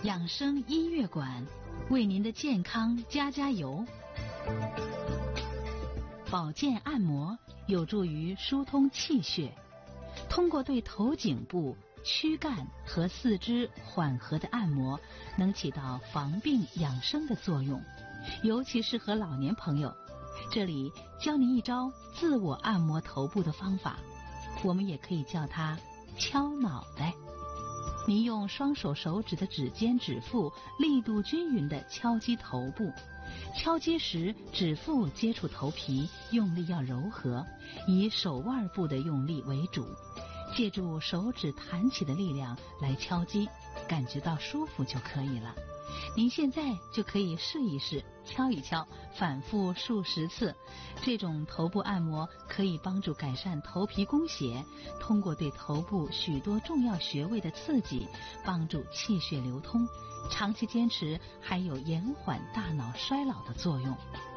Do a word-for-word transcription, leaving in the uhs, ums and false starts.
养生音乐馆为您的健康加加油。保健按摩有助于疏通气血，通过对头颈部、躯干和四肢缓和的按摩，能起到防病养生的作用，尤其适合老年朋友。这里教您一招自我按摩头部的方法，我们也可以叫它敲脑袋。您用双手手指的指尖、指腹力度均匀地敲击头部，敲击时指腹接触头皮，用力要柔和，以手腕部的用力为主，借助手指弹起的力量来敲击，感觉到舒服就可以了。您现在就可以试一试，敲一敲，反复数十次。这种头部按摩可以帮助改善头皮供血，通过对头部许多重要穴位的刺激，帮助气血流通。长期坚持还有延缓大脑衰老的作用。